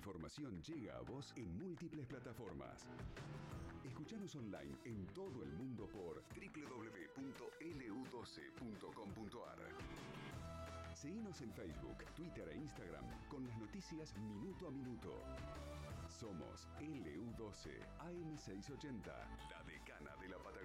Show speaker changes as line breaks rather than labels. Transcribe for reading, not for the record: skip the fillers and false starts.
información llega a vos en múltiples plataformas. Escuchanos online en todo el mundo por www.lu12.com.ar. Seguinos en Facebook, Twitter e Instagram con las noticias minuto a minuto. Somos LU12 AM680, la decana de la Patagonia.